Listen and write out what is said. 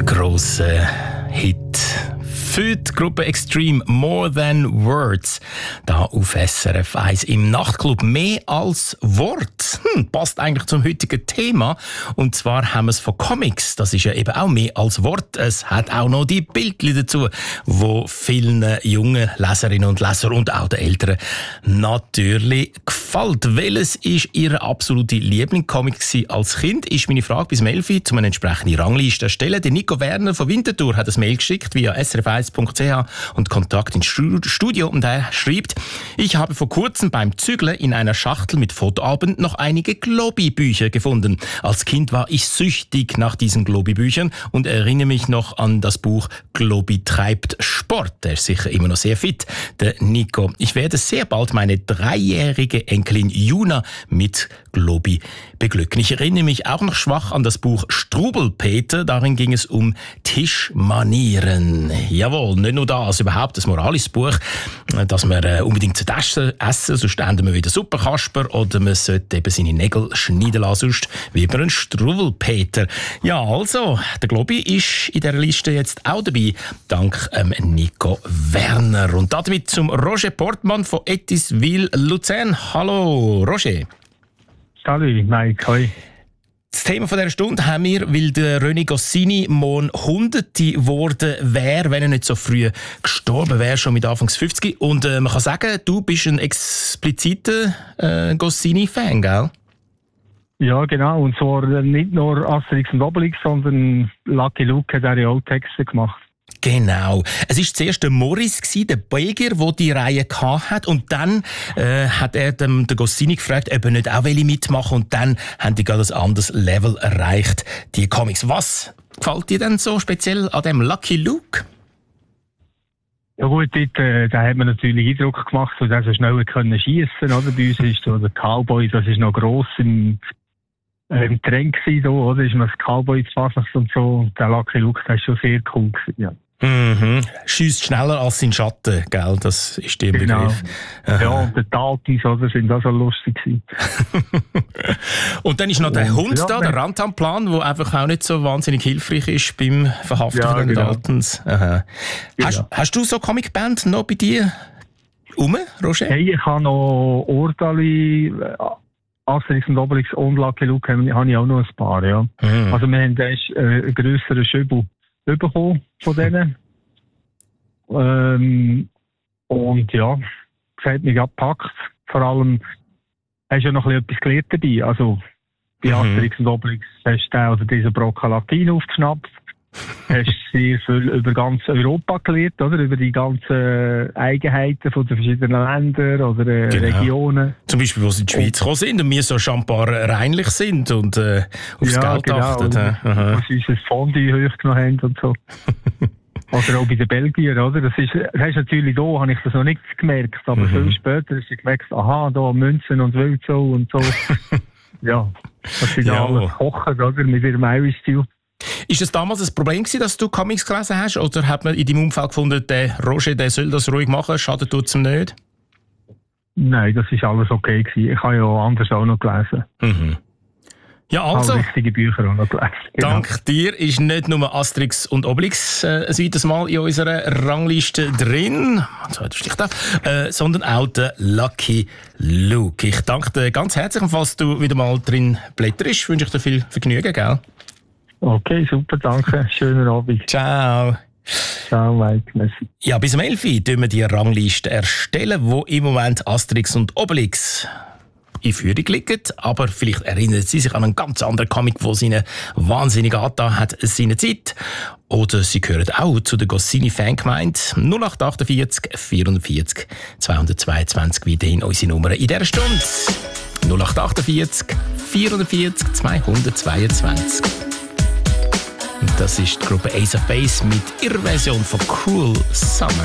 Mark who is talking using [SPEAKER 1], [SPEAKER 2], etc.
[SPEAKER 1] grosser Hit für die Gruppe Extreme, More Than Words, da auf SRF 1 im Nachtclub. Mehr als Wort. Passt eigentlich zum heutigen Thema. Und zwar haben wir es von Comics. Das ist ja eben auch mehr als Wort. Es hat auch noch die Bildchen dazu, wo vielen jungen Leserinnen und Lesern und auch den Eltern natürlich gefällt. Welches ist Ihr absolute Lieblingscomic als Kind? Ist meine Frage bis Melfi zu einer entsprechenden Rangliste erstellen. Der Nico Werner von Winterthur hat ein Mail geschickt via srf1.ch und Kontakt ins Studio und er schreibt: Ich habe vor kurzem beim Zügeln in einer Schachtel mit Fotoalben noch einige Globi-Bücher gefunden. Als Kind war ich süchtig nach diesen Globi-Büchern und erinnere mich noch an das Buch Globi treibt Sport. Der ist sicher immer noch sehr fit, der Nico. Ich werde sehr bald meine 3-jährige Enkelin Juna mit Globi beglücken. Ich erinnere mich auch noch schwach an das Buch Strubelpeter. Darin ging es um Tischmanieren. Jawohl, nicht nur das, überhaupt ein moralisches Buch, dass man unbedingt zu essen, sonst enden wir wieder Suppenkasper, oder man sollte eben seine Nägel schneiden lassen, sonst wie bei einem Strubelpeter. Ja, also, der Globi ist in dieser Liste jetzt auch dabei, dank Nico Werner. Und damit zum Roger Portmann von Etiswil, Luzern. Hallo, Roger.
[SPEAKER 2] Salut, Mike, hoi.
[SPEAKER 1] Das Thema von dieser Stunde haben wir, weil der René Goscinny morgen Hunderte geworden wäre, wenn er nicht so früh gestorben wäre, schon mit Anfangs 50. Und man kann sagen, du bist ein expliziter Goscinny-Fan, gell?
[SPEAKER 2] Ja, genau. Und zwar nicht nur Asterix und Obelix, sondern Lucky Luke hat auch auch Texte gemacht.
[SPEAKER 1] Genau. Es war zuerst der Morris, der Belgier, der die Reihe hatte. Und dann hat er den Goscinny gefragt, ob er nicht auch mitmachen will. Und dann haben die gerade ein anderes Level erreicht, die Comics. Was gefällt dir denn so speziell an dem Lucky Luke?
[SPEAKER 2] Ja gut, dort da hat man natürlich Eindruck gemacht, dass er so schnell schiessen konnte. Bei uns ist so der Cowboy, das ist noch gross im Trend gewesen, so, oder? Ist man das Cowboy zu fassen und so. Und der Lucky Luke, das ist schon sehr cool gewesen, ja.
[SPEAKER 1] Mhm. Schiesst schneller als sein Schatten, gell? Das ist der Begriff.
[SPEAKER 2] Ja, und der Taltis, oder? Sind auch so lustig gewesen.
[SPEAKER 1] Und dann ist noch der Hund da, der Rantanplan, der einfach auch nicht so wahnsinnig hilfreich ist beim Verhaften von den Daltons. Aha.
[SPEAKER 2] Genau.
[SPEAKER 1] Hast du so Comicband noch bei dir Roger?
[SPEAKER 2] Hey, ich habe noch Ordali, Asterix und Obelix und Lucky Luke habe ich auch noch ein paar, ja. Mhm. Also wir haben einen grösseren Schübel bekommen von denen. Und ja, das hat mich gepackt. Vor allem hast du ja noch etwas gelernt dabei. Also bei Asterix und Obelix hast du oder diesen Brocken Latin aufgeschnappt. Hast sehr viel über ganz Europa gelernt, oder? Über die ganzen Eigenheiten von den verschiedenen Ländern oder Regionen.
[SPEAKER 1] Zum Beispiel, wo sie in die Schweiz gekommen sind und wir so schambar reinlich sind und aufs Geld achten.
[SPEAKER 2] Wo sie unser Fondue hochgenommen haben und so. Oder auch bei den Belgiern, oder? Das hast natürlich da, habe ich das noch nicht gemerkt, aber viel später hast du gemerkt, aha, da Münzen und Wölzo und so. Ja, das sind alles Kochen, oder? Mit ihrem Irish-Stil.
[SPEAKER 1] Ist es damals ein Problem gewesen, dass du Comics gelesen hast? Oder hat man in deinem Umfeld gefunden, der Roger, der soll das ruhig machen, schadet tut's ihm nicht?
[SPEAKER 2] Nein, das ist alles okay gewesen. Ich habe ja anders auch noch gelesen.
[SPEAKER 1] Mhm. Ja, also.
[SPEAKER 2] Ich habe richtige Bücher auch noch gelesen. Genau.
[SPEAKER 1] Dank dir ist nicht nur Asterix und Obelix ein weiteres Mal in unserer Rangliste drin, sondern auch der Lucky Luke. Ich danke dir ganz herzlich, falls du wieder mal drin blätterst. Wünsche ich dir viel Vergnügen, gell?
[SPEAKER 2] Okay, super, danke. Schönen Abend.
[SPEAKER 1] Ciao.
[SPEAKER 2] Ciao, Mike. Merci.
[SPEAKER 1] Ja, bis um 11 Uhr erstellen wir die Rangliste erstellen, wo im Moment Asterix und Obelix in Führung liegen. Aber vielleicht erinnern Sie sich an einen ganz anderen Comic, der Sie Ihnen wahnsinnig angetan hat seiner Zeit. Oder Sie gehören auch zu der Goscinny-Fangemeinde. 0848 440 222 weiterhin unsere Nummer in dieser Stunde. 0848 440 222. Und das ist die Gruppe Ace of Base mit ihrer Version von Cool Summer.